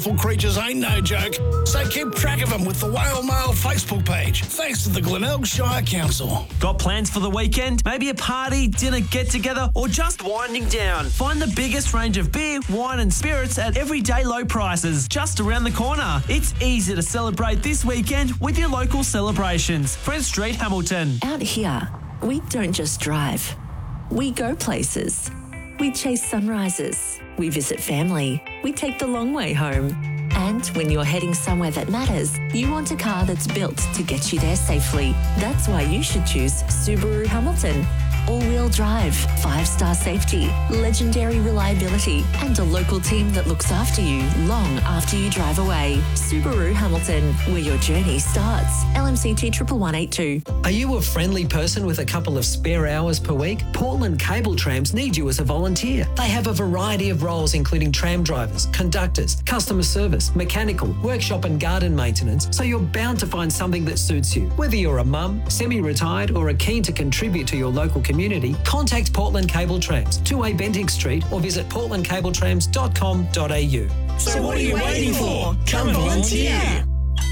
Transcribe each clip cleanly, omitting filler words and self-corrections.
Creatures ain't no joke, so keep track of them with the Whale Mail Facebook page, thanks to the Glenelg Shire Council. Got plans for the weekend? Maybe a party, dinner, get-together, or just winding down? Find the biggest range of beer, wine and spirits at everyday low prices just around the corner. It's easy to celebrate this weekend with your local celebrations. Prince Street, Hamilton. Out here, we don't just drive. We go places. We chase sunrises. We visit family. We take the long way home. And when you're heading somewhere that matters, you want a car that's built to get you there safely. That's why you should choose Subaru Hamilton. All-wheel drive, 5-star safety, legendary reliability, and a local team that looks after you long after you drive away. Subaru Hamilton, where your journey starts. LMCT 11182. Are you a friendly person with a couple of spare hours per week? Portland Cable Trams need you as a volunteer. They have a variety of roles including tram drivers, conductors, customer service, mechanical, workshop and garden maintenance, so you're bound to find something that suits you. Whether you're a mum, semi-retired or are keen to contribute to your local community, contact Portland Cable Trams, 2A Bentinck Street, or visit portlandcabletrams.com.au. So what are you waiting for? Come volunteer!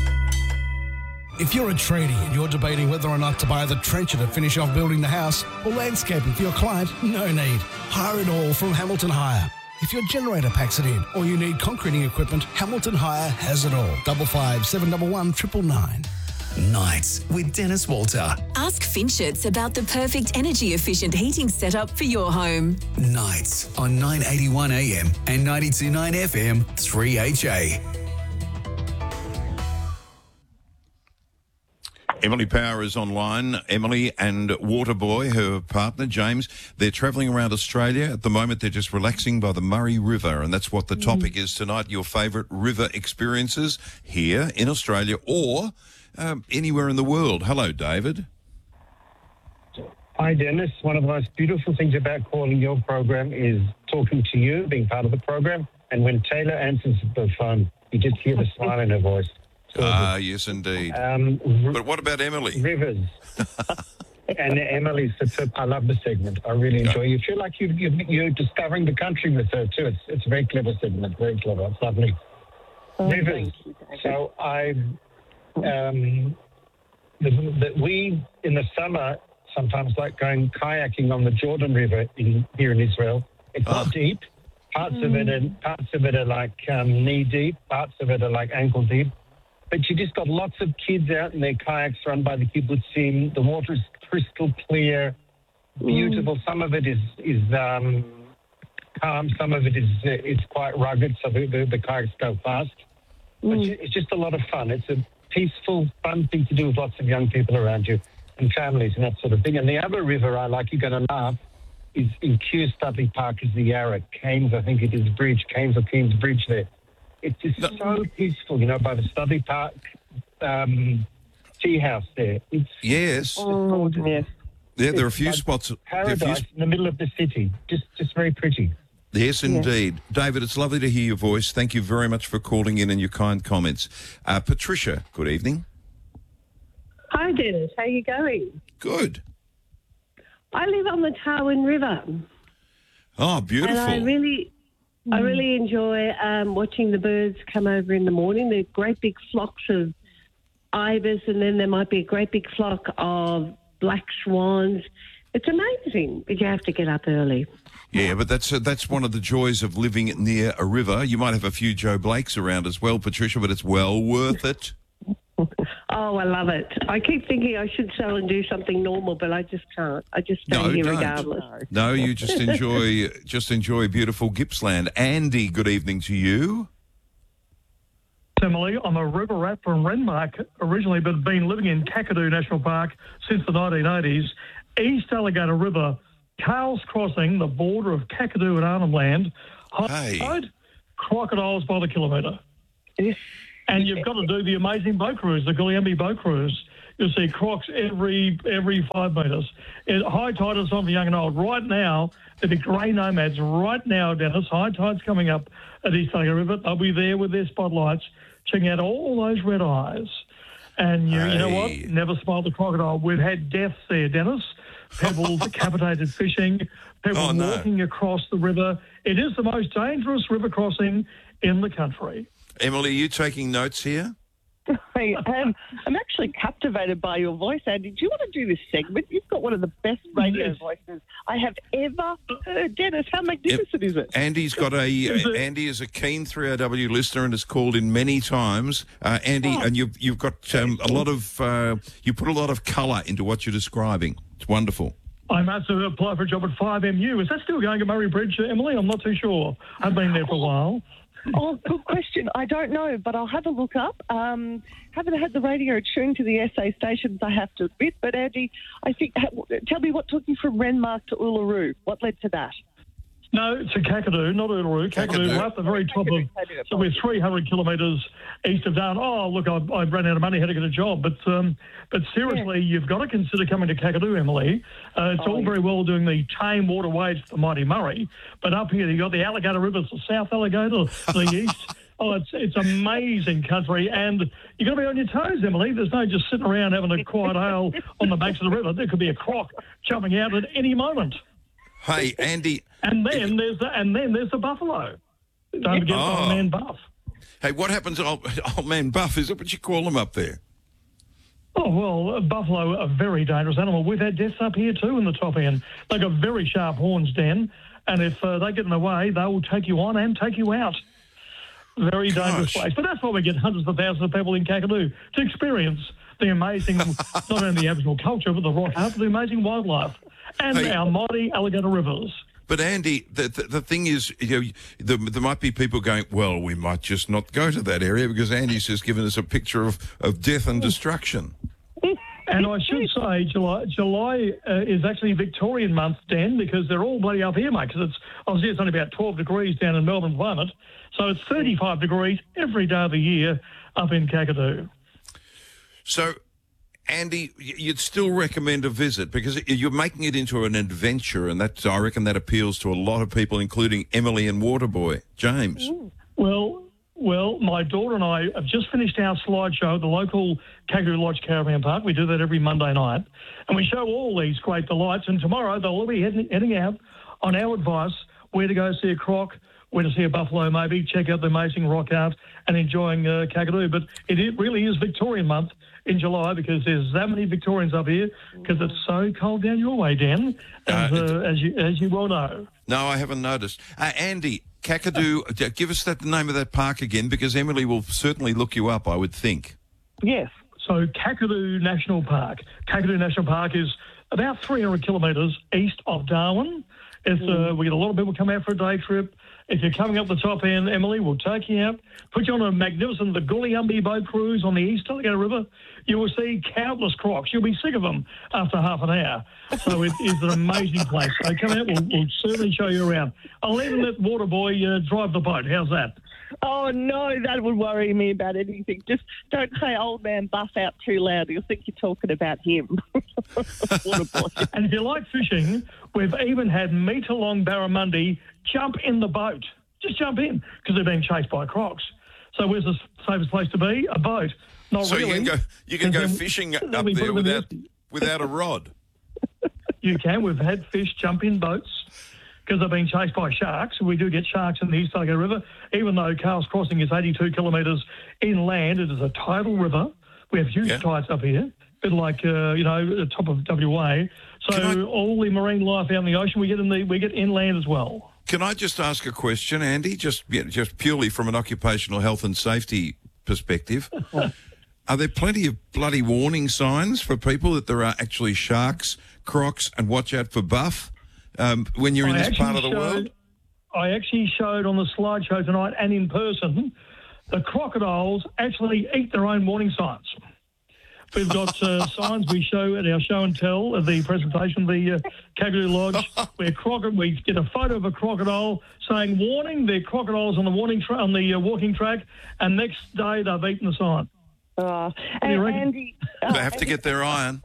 If you're a tradie and you're debating whether or not to buy the trencher to finish off building the house or landscaping for your client, no need. Hire it all from Hamilton Hire. If your generator packs it in or you need concreting equipment, Hamilton Hire has it all. 55 711 999. Nights with Dennis Walter. Ask Finchets about the perfect energy-efficient heating setup for your home. Nights on 981 AM and 92.9 FM 3HA. Emily Power is online. Emily and Waterboy, her partner, James, they're travelling around Australia. At the moment, they're just relaxing by the Murray River, and that's what the topic is tonight, your favourite river experiences here in Australia or anywhere in the world. Hello, David. Hi, Dennis. One of the most beautiful things about calling your program is talking to you, being part of the program, and when Taylor answers the phone, you just hear the smile in her voice. Yes, indeed. But what about Emily? Rivers. And Emily's superb. I love the segment. I really enjoy it. You feel like you're discovering the country with her, too. It's a very clever segment, very clever. It's lovely. Rivers. So we, in the summer, sometimes like going kayaking on the Jordan River here in Israel. It's not deep. Parts of it are like knee deep. Parts of it are like ankle deep. But you just got lots of kids out in their kayaks run by the kibbutzim. The water is crystal clear, beautiful. Some of it is calm. Some of it is quite rugged, so the kayaks go fast. But it's just a lot of fun. It's a peaceful, fun thing to do with lots of young people around you and families and that sort of thing. And the other river I like, you're going to laugh, is in Kew Studley Park is the Yarra. Cairns, I think it is Bridge. Cairns or Kearns Bridge there. It's just so peaceful, by the Studley Park tea house there. Yes. Yes. Yeah, there are a few spots. Paradise in the middle of the city. Just very pretty. Yes, indeed. David, it's lovely to hear your voice. Thank you very much for calling in and your kind comments. Patricia, good evening. Hi, Dennis. How are you going? Good. I live on the Tarwin River. Oh, beautiful. And I really enjoy watching the birds come over in the morning. They're great big flocks of ibis, and then there might be a great big flock of black swans. It's amazing, but you have to get up early. Yeah, but that's one of the joys of living near a river. You might have a few Joe Blakes around as well, Patricia, but it's well worth it. Oh, I love it. I keep thinking I should sell and do something normal, but I just can't. I just stay here regardless. No, you just enjoy beautiful Gippsland. Andy, good evening to you. Emily, I'm a river rat from Renmark originally, but been living in Kakadu National Park since the 1980s. East Alligator River, Carl's Crossing, the border of Kakadu and Arnhem Land. High crocodiles by the kilometre. And you've got to do the amazing boat cruise, the Gulliambi boat cruise. You'll see crocs every 5 metres. High tide is on for young and old. Right now, there'll be grey nomads right now, Dennis. High tide's coming up at East Alligator River. They'll be there with their spotlights, checking out all those red eyes. And you know what? Never smiled the crocodile. We've had deaths there, Dennis. People decapitated fishing, people walking across the river. It is the most dangerous river crossing in the country. Emily, are you taking notes here? I am. I'm actually captivated by your voice, Andy. Do you want to do this segment? You've got one of the best radio voices I have ever heard. Dennis, how magnificent is it? Andy is a keen 3AW listener and has called in many times. Andy, and you've got a lot of you put a lot of colour into what you're describing. It's wonderful. I'm about to apply for a job at 5MU. Is that still going at Murray Bridge, Emily? I'm not too sure. I've been there for a while. Oh, good question. I don't know, but I'll have a look up. Haven't had the radio tuned to the SA stations, I have to admit. But, Andy, I think, tell me what took you from Renmark to Uluru? What led to that? No, to Kakadu, not Uluru. Kakadu, we're at the very top of... So we're 300 kilometres east of Darwin. Oh, look, I ran out of money, had to get a job. But seriously, you've got to consider coming to Kakadu, Emily. It's all very well doing the tame waterways to the mighty Murray. But up here, you've got the Alligator Rivers, the South Alligator, the east. Oh, it's amazing country. And you've got to be on your toes, Emily. There's no just sitting around having a quiet ale on the banks of the river. There could be a croc jumping out at any moment. Hey, Andy. And then there's the buffalo. Don't forget Old Man Buff. Hey, what happens to old Man Buff? Is that what you call him up there? Oh, well, buffalo are a very dangerous animal. We've had deaths up here too in the top end. They've got very sharp horns, Dan, and if they get in the way, they will take you on and take you out. Very dangerous place. But that's why we get hundreds of thousands of people in Kakadu to experience the amazing, not only the Aboriginal culture, but the rock art, but the amazing wildlife and our mighty Alligator Rivers. But Andy, the thing is, there might be people going, well, we might just not go to that area because Andy's just given us a picture of death and destruction. And I should say July is actually Victorian month, Dan, because they're all bloody up here, mate, because it's only about 12 degrees down in Melbourne climate. So it's 35 degrees every day of the year up in Kakadu. So, Andy, you'd still recommend a visit because you're making it into an adventure, and I reckon that appeals to a lot of people, including Emily and Waterboy. James. Well, my daughter and I have just finished our slideshow at the local Kakadu Lodge Caravan Park. We do that every Monday night, and we show all these great delights. And tomorrow they'll all be heading out on our advice where to go see a croc, where to see a buffalo maybe, check out the amazing rock art and enjoying Kakadu. But it really is Victorian month in July because there's that many Victorians up here because it's so cold down your way, Dan, as you well know. No, I haven't noticed. Andy, Kakadu, give us the name of that park again because Emily will certainly look you up, I would think. Yes. So Kakadu National Park. Kakadu National Park is about 300 kilometres east of Darwin. We get a lot of people come out for a day trip. If you're coming up the top end, Emily, we'll take you out, put you on a magnificent the Gullyumby boat cruise on the East Alligator River. You will see countless crocs. You'll be sick of them after half an hour. So it is an amazing place. So come out, we'll certainly show you around. I'll even let Waterboy drive the boat. How's that? Oh, no, that would worry me about anything. Just don't say Old Man Buff out too loud. You'll think you're talking about him. Waterboy. And if you like fishing, we've even had metre-long barramundi jump in the boat. Just jump in because they're being chased by crocs. So where's the safest place to be? A boat. Not so really. You can go fishing up there without a rod. You can. We've had fish jump in boats because they're being chased by sharks. We do get sharks in the East Alligator River. Even though Carl's Crossing is 82 kilometres inland, it is a tidal river. We have huge tides up here, a bit like the top of WA. So all the marine life out in the ocean, we get inland as well. Can I just ask a question, Andy? Just purely from an occupational health and safety perspective. Are there plenty of bloody warning signs for people that there are actually sharks, crocs, and watch out for buff when you're in this part of the world? I actually showed on the slideshow tonight and in person, the crocodiles actually eat their own warning signs. We've got signs we show at our show and tell at the presentation, the Kakadu Lodge, where we get a photo of a crocodile saying, warning, there are crocodiles on the walking track, and next day they've eaten the sign. Andy, they have to get their iron.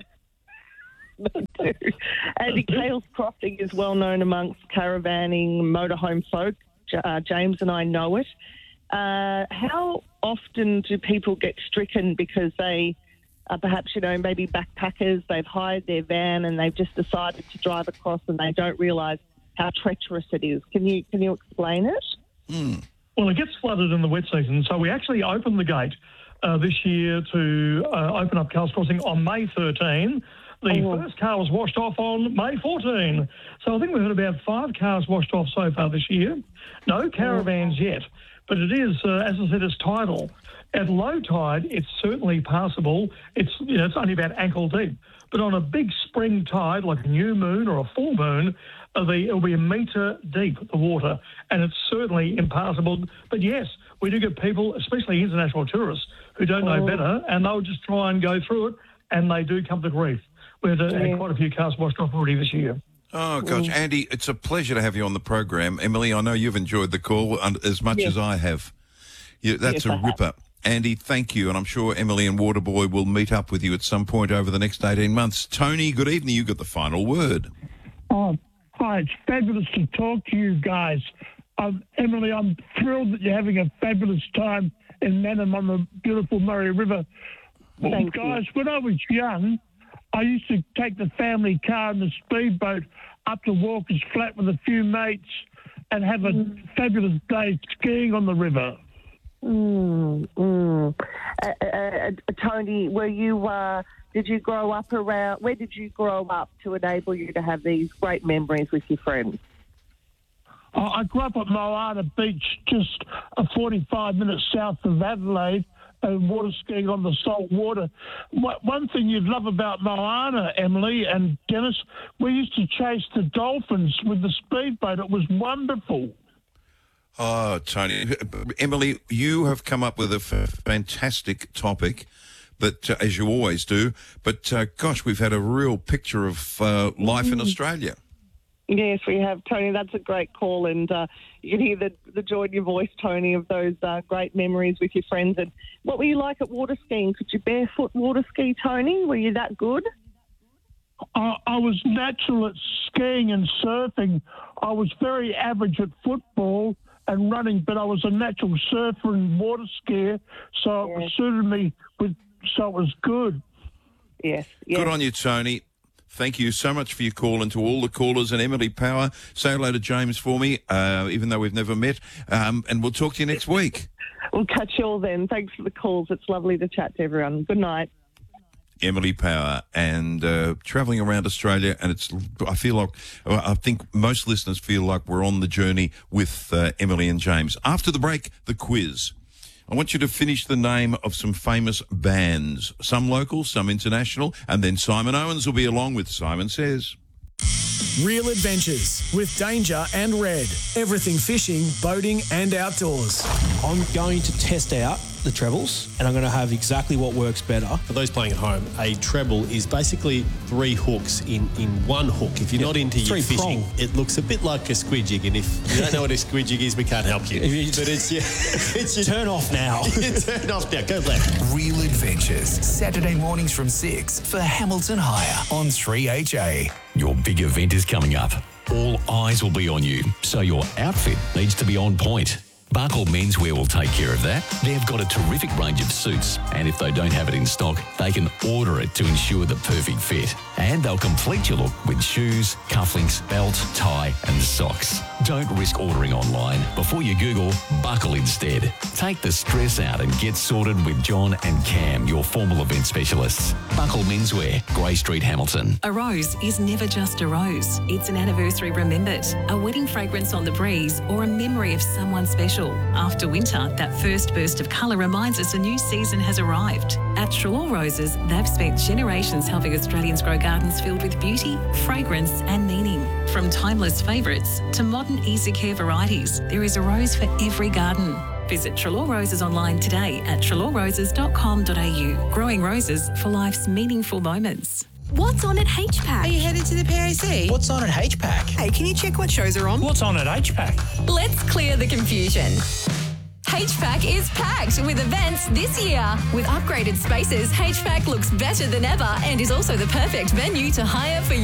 Andy, Cales Crossing is well known amongst caravanning motorhome folk. James and I know it. How often do people get stricken because they perhaps, maybe backpackers, they've hired their van and they've just decided to drive across and they don't realise how treacherous it is? Can you explain it? Well, it gets flooded in the wet season, so we actually opened the gate this year to open up Carl's Crossing on May 13. The first car was washed off on May 14. So I think we've had about 5 cars washed off so far this year. No caravans yet, but it is, as I said, it's tidal. At low tide, it's certainly passable. It's only about ankle deep. But on a big spring tide, like a new moon or a full moon, it'll be a metre deep, the water, and it's certainly impassable. But yes, we do get people, especially international tourists, who don't know better, and they'll just try and go through it, and they do come to grief. We've had quite a few cars washed off already this year. Oh, gosh. Andy, it's a pleasure to have you on the program. Emily, I know you've enjoyed the call as much as I have. That's a ripper. Andy, thank you, and I'm sure Emily and Waterboy will meet up with you at some point over the next 18 months. Tony, good evening. You got the final word. Oh, hi. It's fabulous to talk to you guys. Emily, I'm thrilled that you're having a fabulous time in Manham on the beautiful Murray River. Thank you. When I was young, I used to take the family car and the speedboat up to Walker's Flat with a few mates and have a fabulous day skiing on the river. Tony, did you grow up around, where did you grow up to enable you to have these great memories with your friends? I grew up at Moana Beach, just 45 minutes south of Adelaide, and water skiing on the salt water. One thing you'd love about Moana, Emily and Dennis, we used to chase the dolphins with the speedboat. It was wonderful. Oh, Tony. Emily, you have come up with a fantastic topic, but as you always do. But, gosh, we've had a real picture of life in Australia. Yes, we have, Tony. That's a great call, and you can hear the joy in your voice, Tony, of those great memories with your friends. And what were you like at water skiing? Could you barefoot water ski, Tony? Were you that good? I was natural at skiing and surfing. I was very average at football and running, but I was a natural surfer and water skier, so it suited me. So it was good. Yes. Good on you, Tony. Thank you so much for your call, and to all the callers. And Emily Power, say hello to James for me, even though we've never met, and we'll talk to you next week. We'll catch you all then. Thanks for the calls. It's lovely to chat to everyone. Good night. Emily Power, and travelling around Australia, and I think most listeners feel like we're on the journey with Emily and James. After the break, the quiz. I want you to finish the name of some famous bands, some local, some international, and then Simon Owens will be along with Simon Says. Real adventures with Danger and Red. Everything fishing, boating and outdoors. I'm going to test out the trebles, and I'm going to have exactly what works better. For those playing at home, a treble is basically 3 hooks in one hook. If you're not into your fishing, it looks a bit like a squid jig, and if you don't know what a squid jig is, we can't help you. But it's your turn off now. Turn off now. Go left. Real Adventures, Saturday mornings from 6 for Hamilton Hire on 3HA. Your big event is coming up. All eyes will be on you, so your outfit needs to be on point. Buckle Menswear will take care of that. They've got a terrific range of suits, and if they don't have it in stock, they can order it to ensure the perfect fit. And they'll complete your look with shoes, cufflinks, belt, tie and socks. Don't risk ordering online. Before you Google, buckle instead. Take the stress out and get sorted with John and Cam, your formal event specialists. Buckle Menswear, Grey Street, Hamilton. A rose is never just a rose. It's an anniversary remembered, a wedding fragrance on the breeze, or a memory of someone special. After winter, that first burst of colour reminds us a new season has arrived. At Trelaw Roses, they've spent generations helping Australians grow gardens filled with beauty, fragrance and meaning. From timeless favourites to modern easy-care varieties, there is a rose for every garden. Visit Trelaw Roses online today at trelawroses.com.au. Growing roses for life's meaningful moments. What's on at HPAC? Are you headed to the PAC? What's on at HPAC? Hey, can you check what shows are on? What's on at HPAC? Let's clear the confusion. HPAC is packed with events this year. With upgraded spaces, HPAC looks better than ever and is also the perfect venue to hire for your